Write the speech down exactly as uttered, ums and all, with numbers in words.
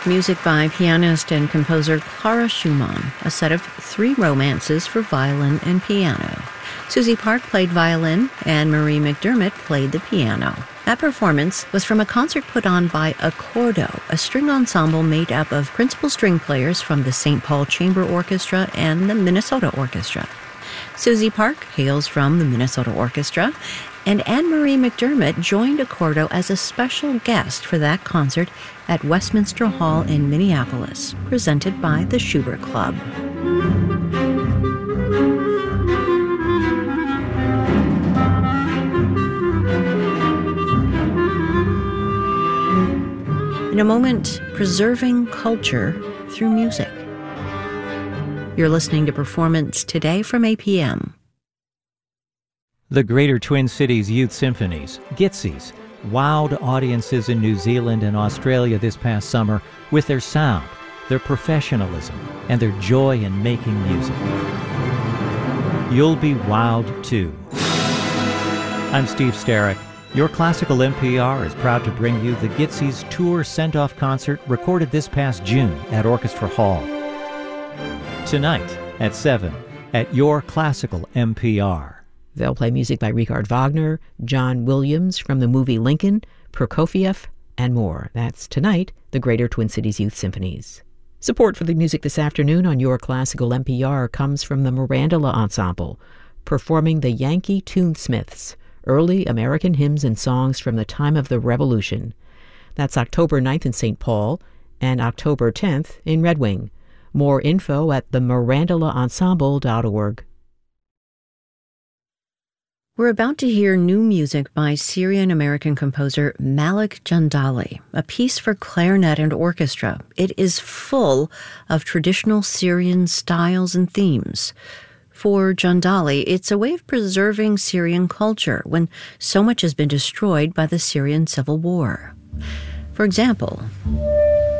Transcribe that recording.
Music by pianist and composer Clara Schumann, a set of three romances for violin and piano. Susie Park played violin, and Marie McDermott played the piano. That performance was from a concert put on by Accordo, a string ensemble made up of principal string players from the Saint Paul Chamber Orchestra and the Minnesota Orchestra. Susie Park hails from the Minnesota Orchestra, and Anne-Marie McDermott joined Accordo as a special guest for that concert at Westminster Hall in Minneapolis, presented by the Schubert Club. In a moment, preserving culture through music. You're listening to Performance Today from A P M. The Greater Twin Cities Youth Symphonies, GITSES, wowed audiences in New Zealand and Australia this past summer with their sound, their professionalism, and their joy in making music. You'll be wowed too. I'm Steve Starrick. Your Classical N P R is proud to bring you the GITSES Tour Send-Off Concert recorded this past June at Orchestra Hall. Tonight at seven at Your Classical N P R. They'll play music by Richard Wagner, John Williams from the movie Lincoln, Prokofiev, and more. That's tonight, the Greater Twin Cities Youth Symphonies. Support for the music this afternoon on Your Classical N P R comes from the Mirandola Ensemble, performing the Yankee Tunesmiths, early American hymns and songs from the time of the Revolution. That's October ninth in Saint Paul and October tenth in Red Wing. More info at the mirandola ensemble dot org. We're about to hear new music by Syrian-American composer Malik Jandali, a piece for clarinet and orchestra. It is full of traditional Syrian styles and themes. For Jandali, it's a way of preserving Syrian culture when so much has been destroyed by the Syrian civil war. For example,